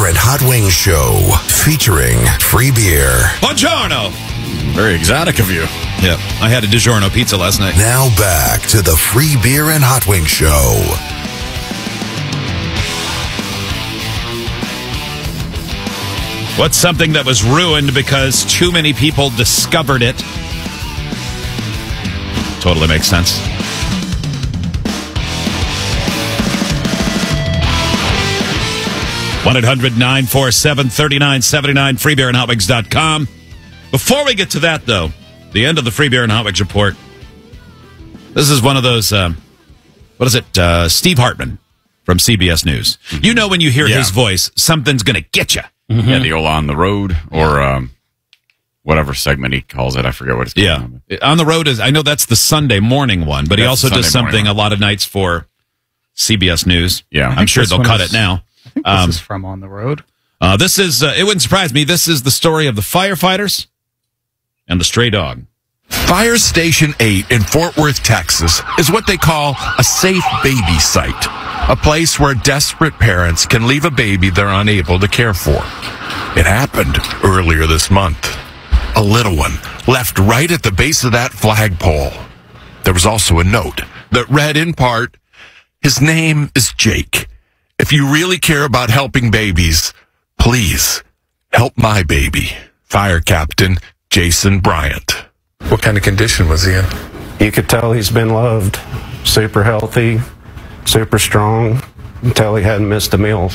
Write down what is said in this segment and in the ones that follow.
Beer and Hot Wings Show, featuring free beer. Buongiorno. Very exotic of you. Yep, I had a DiGiorno pizza last night. Now back to the Free Beer and Hot Wings Show. What's something that was ruined because too many people discovered it? Totally makes sense. One 1-800-947-3979, freebeerandhotwings.com. Before we get to that, though, the end of the Free Beer and Hot Wings report. This is one of those, what is it? Steve Hartman from CBS News. Mm-hmm. You know when you hear his voice, something's going to get you. Mm-hmm. Yeah, the old On the Road or whatever segment he calls it. I forget what it's called. Yeah. On the Road is, I know that's the Sunday morning one, but he also does something a lot of nights for CBS News. Yeah. I'm sure they'll cut it now. I think this is from On the Road. This is, it wouldn't surprise me, this is the story of the firefighters and the stray dog. Fire Station 8 in Fort Worth, Texas is what they call a safe baby site. A place where desperate parents can leave a baby they're unable to care for. It happened earlier this month. A little one left right at the base of that flagpole. There was also a note that read in part, "His name is Jake. If you really care about helping babies, please help my baby." Fire Captain Jason Bryant. What kind of condition was he in? You could tell he's been loved. Super healthy, super strong, until he hadn't missed a meal.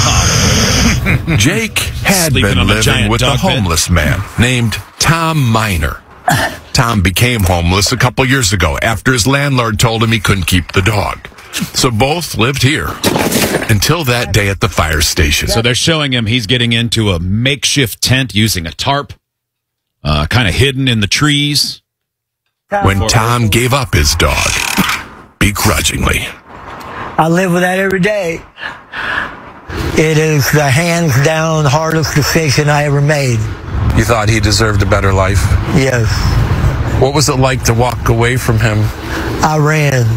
Jake had Sleeping been living with a homeless man named Tom Miner. Tom became homeless a couple years ago after his landlord told him he couldn't keep the dog. So both lived here until that day at the fire station. So they're showing him he's getting into a makeshift tent using a tarp, kind of hidden in the trees. When Tom gave up his dog, begrudgingly. I live with that every day. It is the hands down hardest decision I ever made. You thought he deserved a better life? Yes. What was it like to walk away from him? I ran.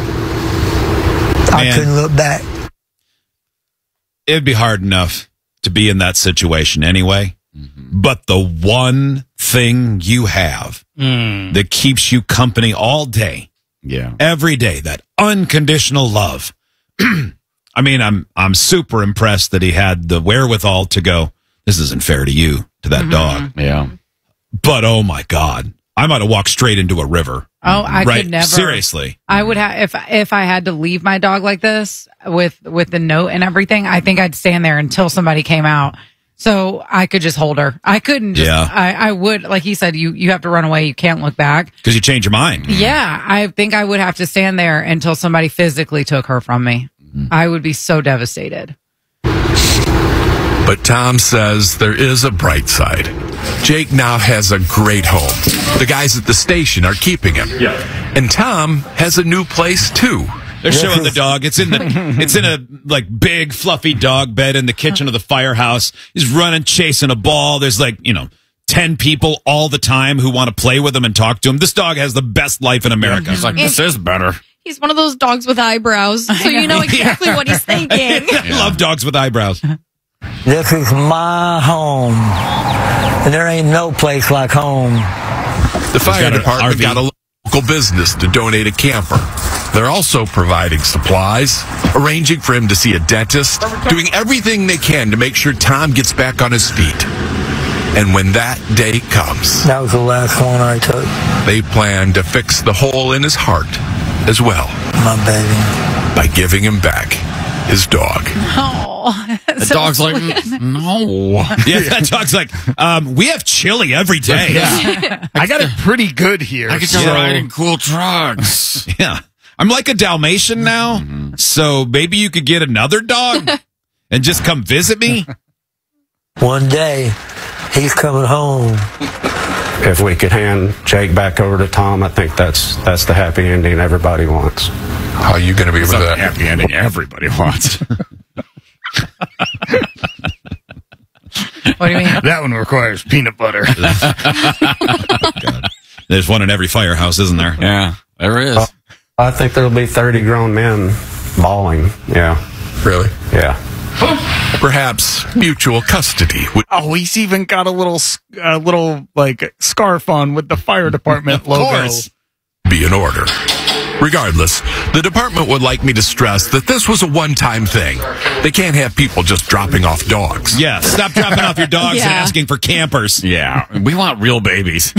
I couldn't look back. It'd be hard enough to be in that situation anyway. Mm-hmm. But the one thing you have that keeps you company all day, every day, that unconditional love. I mean, I'm super impressed that he had the wherewithal to go, this isn't fair to you, to that dog. Yeah. But oh my God, I might have walked straight into a river. Oh, I could never. Seriously. I would have, if I had to leave my dog like this with the note and everything, I think I'd stand there until somebody came out. So I could just hold her. I couldn't just, I would, like he said, you have to run away. You can't look back. Because you change your mind. Yeah. I think I would have to stand there until somebody physically took her from me. I would be so devastated. But Tom says there is a bright side. Jake now has a great home. The guys at the station are keeping him. Yeah. And Tom has a new place, too. They're showing the dog. It's in a like big fluffy dog bed in the kitchen of the firehouse. He's running, chasing a ball. There's 10 people all the time who want to play with him and talk to him. This dog has the best life in America. He's like, this is better. He's one of those dogs with eyebrows, so you know exactly what he's thinking. I love dogs with eyebrows. This is my home, and there ain't no place like home. The fire department got a local business to donate a camper. They're also providing supplies, arranging for him to see a dentist, doing everything they can to make sure Tom gets back on his feet. And when that day comes, that was the last one I took. They plan to fix the hole in his heart as well. My baby. By giving him back his dog. Oh, the dog's like, no. Yeah, that dog's like, we have chili every day. Yeah. I got it pretty good here. I get to ride in cool trucks. Yeah. I'm like a Dalmatian now, so maybe you could get another dog and just come visit me. One day, he's coming home. If we could hand Jake back over to Tom, I think that's the happy ending everybody wants. How are you going to be able to that? Happy ending everybody wants. What do you mean? That one requires peanut butter. God. There's one in every firehouse, isn't there? Yeah, there is. I think there'll be 30 grown men bawling. Yeah. Really? Yeah. Perhaps mutual custody would Oh, he's even got a little like scarf on with the fire department logo. course. be in order. Regardless, the department would like me to stress that this was a one-time thing. They can't have people just dropping off dogs. Yeah, stop dropping off your dogs and Yeah. asking for campers. Yeah, we want real babies.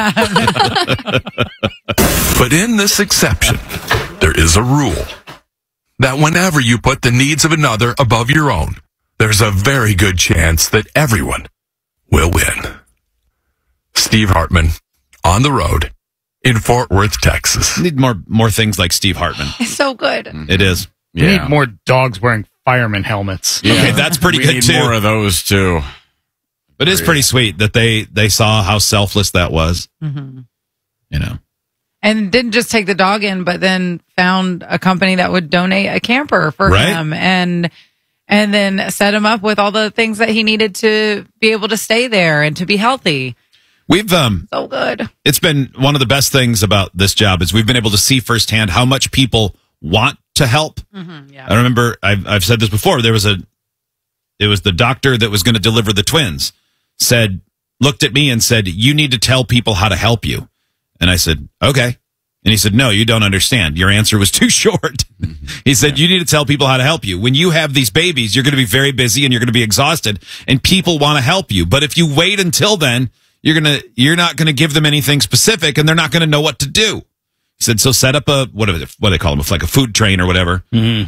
But in this exception, there is a rule that whenever you put the needs of another above your own, there's a very good chance that everyone will win. Steve Hartman, on the road in Fort Worth, Texas. We need more things like Steve Hartman. It's so good. It is. We need more dogs wearing fireman helmets. Yeah. Okay, that's pretty We good need too. more of those too. But it is pretty sweet that they saw how selfless that was. Mm-hmm. You know. And didn't just take the dog in, but then found a company that would donate a camper for Right. him and then set him up with all the things that he needed to be able to stay there and to be healthy. We've So good. it's been one of the best things about this job is we've been able to see firsthand how much people want to help. Yeah. I remember I've said this before. It was the doctor that was going to deliver the twins looked at me and said, "You need to tell people how to help you." And I said, "Okay." And he said, "No, you don't understand. Your answer was too short." He said, "You need to tell people how to help you. When you have these babies, you're going to be very busy and you're going to be exhausted and people want to help you. But if you wait until then, you're not going to give them anything specific and they're not going to know what to do." He said, "So set up what do they call them? Like a food train or whatever.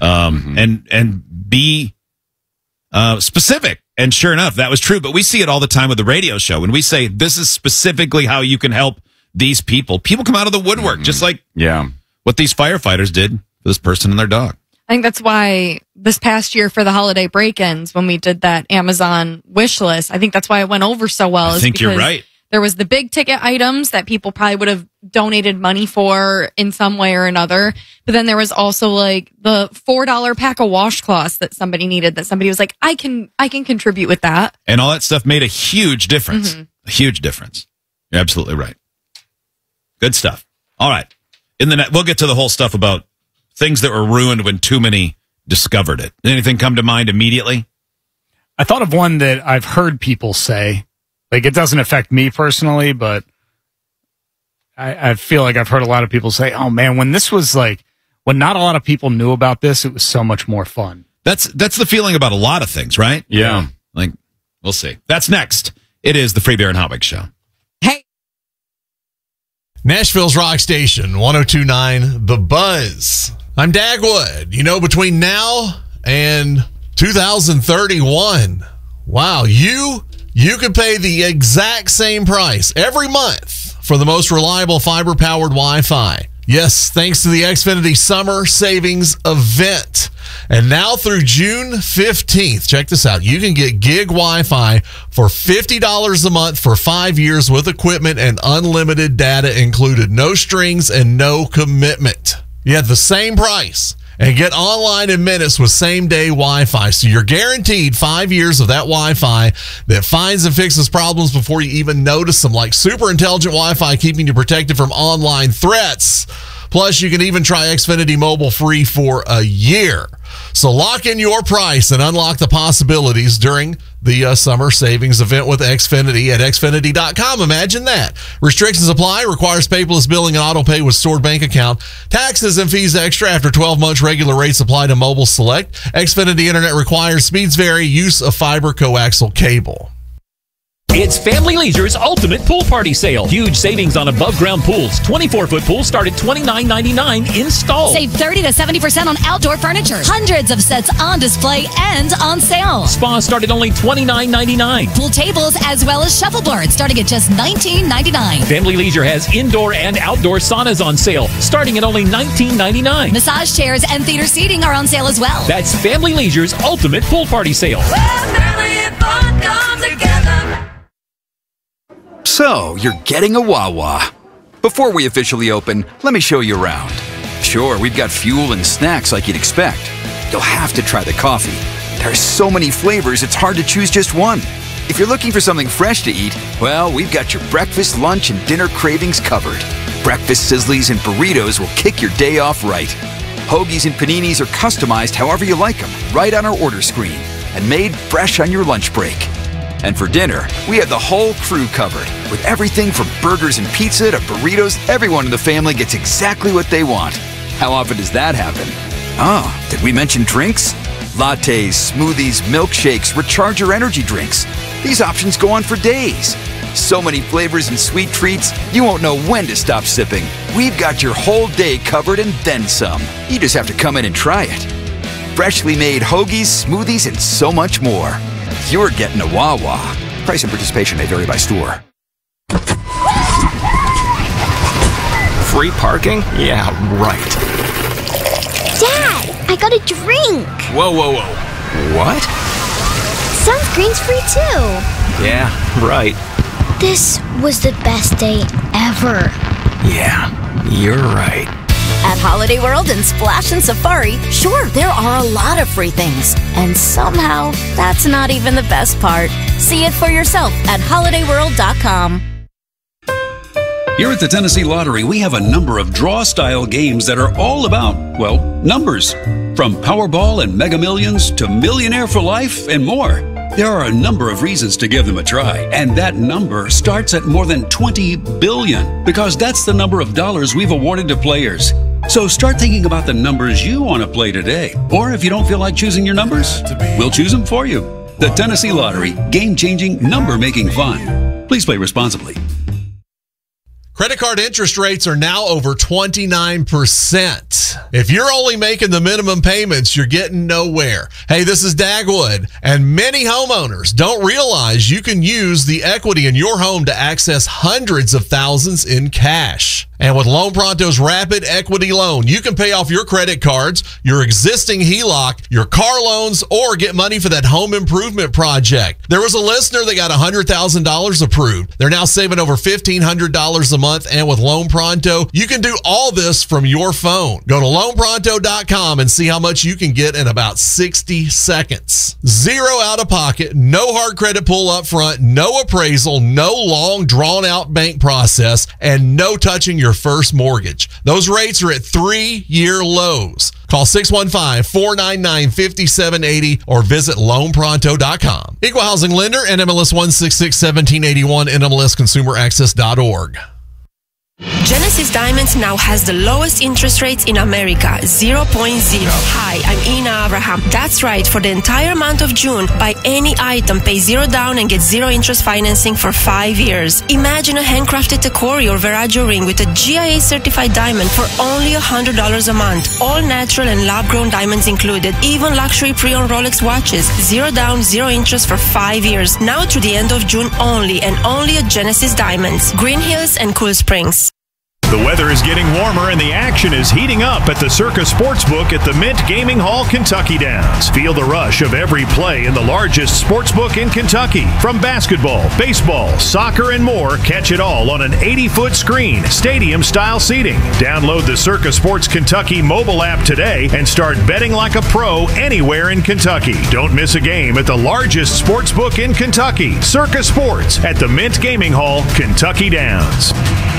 And be specific." And sure enough, that was true. But we see it all the time with the radio show. When we say this is specifically how you can help these people come out of the woodwork, just like what these firefighters did for this person and their dog. I think that's why this past year for the holiday break-ins, when we did that Amazon wish list, I think that's why it went over so well. I is think you're because right. There was the big ticket items that people probably would have donated money for in some way or another. But then there was also like the $4 pack of washcloths that somebody needed, that somebody was like, I can contribute with that. And all that stuff made a huge difference. A huge difference. You're absolutely right. Good stuff. All right. We'll get to the whole stuff about things that were ruined when too many discovered it. Anything come to mind immediately? I thought of one that I've heard people say. Like, it doesn't affect me personally, but I feel like I've heard a lot of people say, "Oh man, when not a lot of people knew about this, it was so much more fun." That's the feeling about a lot of things, right? Yeah. Like, we'll see. That's next. It is the Free Beer and Hot Wings Show. Hey, Nashville's Rock Station, 102.9 The Buzz. I'm Dagwood. You know, between now and 2031, wow, you could pay the exact same price every month for the most reliable fiber-powered Wi-Fi. Yes, thanks to the Xfinity Summer Savings Event. And now through June 15th, check this out. You can get gig Wi-Fi for $50 a month for 5 years with equipment and unlimited data included. No strings and no commitment. You have the same price and get online in minutes with same-day Wi-Fi. So you're guaranteed 5 years of that Wi-Fi that finds and fixes problems before you even notice them, like super intelligent Wi-Fi keeping you protected from online threats. Plus, you can even try Xfinity Mobile free for a year. So lock in your price and unlock the possibilities during the summer savings event with Xfinity at Xfinity.com. Imagine that. Restrictions apply. Requires paperless billing and auto pay with stored bank account. Taxes and fees extra after 12 months. Regular rates apply to mobile select. Xfinity Internet requires. Speeds vary. Use of fiber coaxial cable. It's Family Leisure's Ultimate Pool Party Sale. Huge savings on above-ground pools. 24-foot pools start at $29.99 installed. Save 30 to 70% on outdoor furniture. Hundreds of sets on display and on sale. Spas start at only $29.99. Pool tables as well as shuffleboards starting at just $19.99. Family Leisure has indoor and outdoor saunas on sale, starting at only $19.99. Massage chairs and theater seating are on sale as well. That's Family Leisure's Ultimate Pool Party Sale. Where family and fun come together. So, you're getting a Wawa. Before we officially open, let me show you around. Sure, we've got fuel and snacks like you'd expect. You'll have to try the coffee. There are so many flavors, it's hard to choose just one. If you're looking for something fresh to eat, well, we've got your breakfast, lunch, and dinner cravings covered. Breakfast sizzlies and burritos will kick your day off right. Hoagies and paninis are customized however you like them, right on our order screen. and made fresh on your lunch break. And for dinner, we have the whole crew covered. With everything from burgers and pizza to burritos, everyone in the family gets exactly what they want. How often does that happen? Oh, did we mention drinks? Lattes, smoothies, milkshakes, recharger energy drinks. These options go on for days. So many flavors and sweet treats, you won't know when to stop sipping. We've got your whole day covered and then some. You just have to come in and try it. Freshly made hoagies, smoothies, and so much more. You're getting a Wawa. Price and participation may vary by store. Free parking? Yeah, right. Dad, I got a drink. Whoa, whoa, whoa. What? Sunscreen's free too. Yeah, right. This was the best day ever. Yeah, you're right. At Holiday World and Splash and Safari, sure, there are a lot of free things. And somehow, that's not even the best part. See it for yourself at holidayworld.com. Here at the Tennessee Lottery, we have a number of draw-style games that are all about, well, numbers. From Powerball and Mega Millions to Millionaire for Life and more. There are a number of reasons to give them a try, and that number starts at more than $20 billion, because that's the number of dollars we've awarded to players. So start thinking about the numbers you want to play today. Or if you don't feel like choosing your numbers, we'll choose them for you. The Tennessee Lottery, game-changing, number-making fun. Please play responsibly. Credit card interest rates are now over 29%. If you're only making the minimum payments, you're getting nowhere. Hey, this is Dagwood, and many homeowners don't realize you can use the equity in your home to access hundreds of thousands in cash. And with Loan Pronto's Rapid Equity Loan, you can pay off your credit cards, your existing HELOC, your car loans, or get money for that home improvement project. There was a listener that got $100,000 approved. They're now saving over $1,500 a month, and with Loan Pronto, you can do all this from your phone. Go to loanpronto.com and see how much you can get in about 60 seconds. Zero out of pocket, no hard credit pull up front, no appraisal, no long drawn-out bank process, and no touching your first mortgage. Those rates are at 3-year lows. Call 615-499-5780 or visit loanpronto.com. Equal housing lender, NMLS 1661781, NMLSconsumeraccess.org. Genesis Diamonds now has the lowest interest rates in America, 0.0. Hi, I'm Ina Abraham. That's right. For the entire month of June, buy any item, pay $0 down and get 0 interest financing for 5 years. Imagine a handcrafted Tacori or Veragio ring with a GIA certified diamond for only $100 a month. All natural and lab-grown diamonds included, even luxury pre-owned Rolex watches. 0 down, 0 interest for 5 years. Now through the end of June only, and only at Genesis Diamonds, Green Hills and Cool Springs. The weather is getting warmer and the action is heating up at the Circa Sportsbook at the Mint Gaming Hall, Kentucky Downs. Feel the rush of every play in the largest sportsbook in Kentucky. From basketball, baseball, soccer, and more, catch it all on an 80-foot screen, stadium-style seating. Download the Circa Sports Kentucky mobile app today and start betting like a pro anywhere in Kentucky. Don't miss a game at the largest sportsbook in Kentucky, Circa Sports at the Mint Gaming Hall, Kentucky Downs.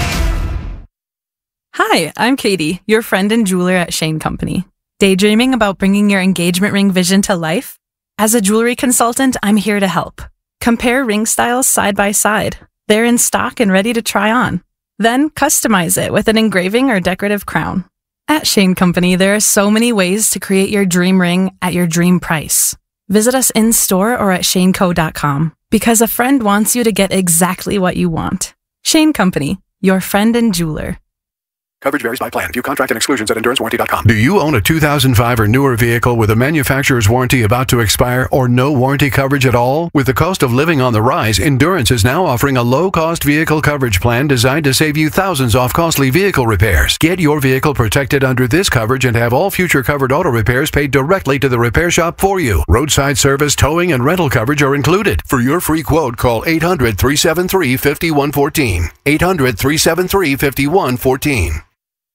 Hi, I'm Katie, your friend and jeweler at Shane Company. Daydreaming about bringing your engagement ring vision to life? As a jewelry consultant, I'm here to help. Compare ring styles side by side. They're in stock and ready to try on. Then customize it with an engraving or decorative crown. At Shane Company, there are so many ways to create your dream ring at your dream price. Visit us in-store or at shaneco.com, because a friend wants you to get exactly what you want. Shane Company, your friend and jeweler. Coverage varies by plan. View contract and exclusions at endurancewarranty.com. Do you own a 2005 or newer vehicle with a manufacturer's warranty about to expire or no warranty coverage at all? With the cost of living on the rise, Endurance is now offering a low-cost vehicle coverage plan designed to save you thousands off costly vehicle repairs. Get your vehicle protected under this coverage and have all future covered auto repairs paid directly to the repair shop for you. Roadside service, towing, and rental coverage are included. For your free quote, call 800-373-5114. 800-373-5114.